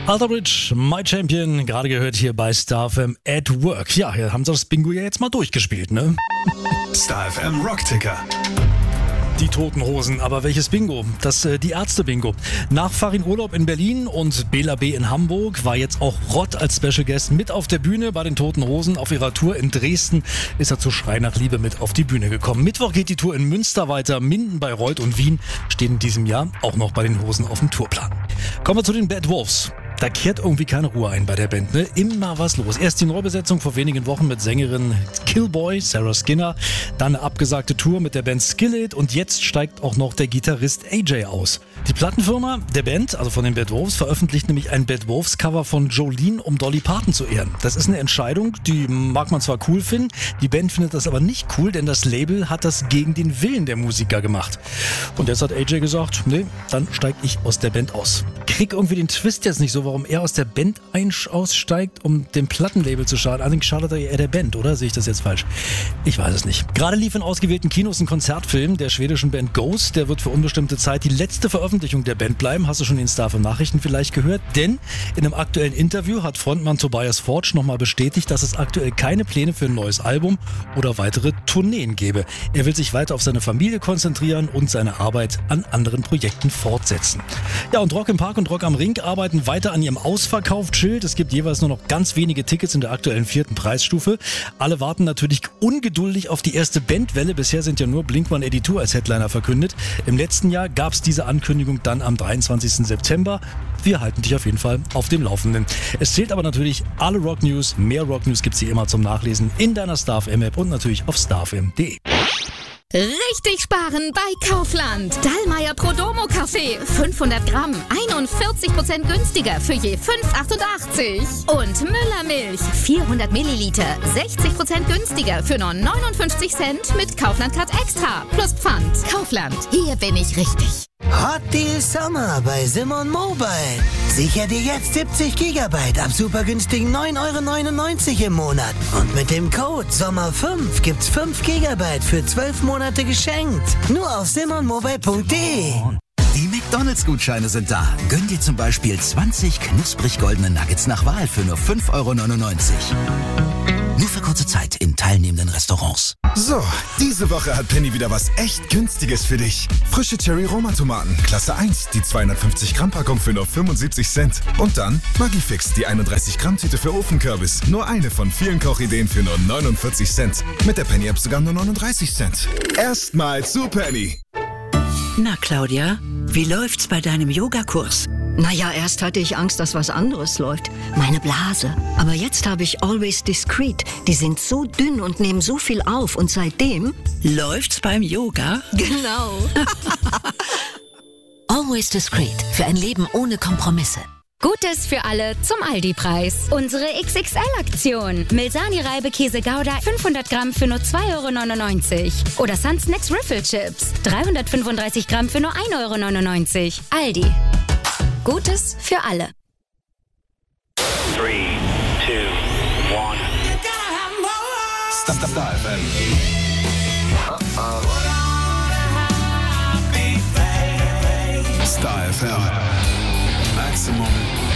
Alter Bridge, My Champion, gerade gehört hier bei Star FM at Work. Ja, hier haben sie das Bingo ja jetzt mal durchgespielt, ne? Star FM Rockticker. Die Toten Hosen, aber welches Bingo? Das die Ärzte-Bingo. Nach Farin Urlaub in Berlin und Bela B. in Hamburg war jetzt auch Rott als Special Guest mit auf der Bühne bei den Toten Hosen. Auf ihrer Tour in Dresden ist er zu Schrei nach Liebe mit auf die Bühne gekommen. Mittwoch geht die Tour in Münster weiter. Minden, Bayreuth und Wien stehen in diesem Jahr auch noch bei den Hosen auf dem Tourplan. Kommen wir zu den Bad Wolves. Da kehrt irgendwie keine Ruhe ein bei der Band, ne? Immer was los. Erst die Neubesetzung vor wenigen Wochen mit Sängerin Killboy, Sarah Skinner, dann eine abgesagte Tour mit der Band Skillet und jetzt steigt auch noch der Gitarrist AJ aus. Die Plattenfirma der Band, also von den Bad Wolves, veröffentlicht nämlich ein Bad Wolves Cover von Jolene, um Dolly Parton zu ehren. Das ist eine Entscheidung, die mag man zwar cool finden, die Band findet das aber nicht cool, denn das Label hat das gegen den Willen der Musiker gemacht. Und jetzt hat AJ gesagt, nee, dann steig ich aus der Band aus. Krieg irgendwie den Twist jetzt nicht so, warum er aus der Band aussteigt, um dem Plattenlabel zu schaden. Allerdings schadet er eher der Band, oder? Sehe ich das jetzt falsch? Ich weiß es nicht. Gerade lief in ausgewählten Kinos ein Konzertfilm der schwedischen Band Ghost. Der wird für unbestimmte Zeit die letzte Veröffentlichung der Band bleiben. Hast du schon den Star von Nachrichten vielleicht gehört? Denn in einem aktuellen Interview hat Frontmann Tobias Forge nochmal bestätigt, dass es aktuell keine Pläne für ein neues Album oder weitere Tourneen gäbe. Er will sich weiter auf seine Familie konzentrieren und seine Arbeit an anderen Projekten fortsetzen. Ja, und Rock im Park und Rock am Ring arbeiten weiter an ihrem Ausverkauft-Schild. Es gibt jeweils nur noch ganz wenige Tickets in der aktuellen 4. Preisstufe. Alle warten natürlich ungeduldig auf die erste Bandwelle. Bisher sind ja nur Blink-182 als Headliner verkündet. Im letzten Jahr gab es diese Ankündigung dann am 23. September. Wir halten dich auf jeden Fall auf dem Laufenden. Es zählt aber natürlich alle Rock News. Mehr Rock News gibt es hier immer zum Nachlesen in deiner Star FM App und natürlich auf starfm.de. Richtig sparen bei Kaufland. Dallmayr Prodomo Kaffee. 500 Gramm. 41% günstiger für je 5,88. Und Müller Milch. 400 Milliliter. 60% günstiger für nur 59 Cent mit Kaufland-Card Extra. Plus Pfand. Kaufland. Hier bin ich richtig. Hot Deal Sommer bei Simon Mobile. Sicher dir jetzt 70 GB ab super günstigen 9,99 € im Monat. Und mit dem Code SOMMER5 gibt's 5 GB für 12 Monate geschenkt. Nur auf simonmobile.de. Die McDonalds-Gutscheine sind da. Gönn dir zum Beispiel 20 knusprig goldene Nuggets nach Wahl für nur 5,99 €. Nur für kurze Zeit in teilnehmenden Restaurants. So, diese Woche hat Penny wieder was echt Günstiges für dich. Frische Cherry-Roma-Tomaten, Klasse 1, die 250 Gramm Packung für nur 75 Cent. Und dann Maggi-Fix, die 31 Gramm Tüte für Ofenkürbis. Nur eine von vielen Kochideen für nur 49 Cent. Mit der Penny-App sogar nur 39 Cent. Erstmal zu Penny. Na, Claudia, wie läuft's bei deinem Yogakurs? Naja, erst hatte ich Angst, dass was anderes läuft. Meine Blase. Aber jetzt habe ich Always Discreet. Die sind so dünn und nehmen so viel auf. Und seitdem... Läuft's beim Yoga? Genau. Always Discreet. Für ein Leben ohne Kompromisse. Gutes für alle zum Aldi-Preis. Unsere XXL-Aktion. Milsani-Reibekäse Gouda 500 Gramm für nur 2,99 €. Oder Sun Snacks Riffle Chips 335 Gramm für nur 1,99 €. Aldi. Gutes für alle. 3, 2, 1. Star FM. Star FM. Maximum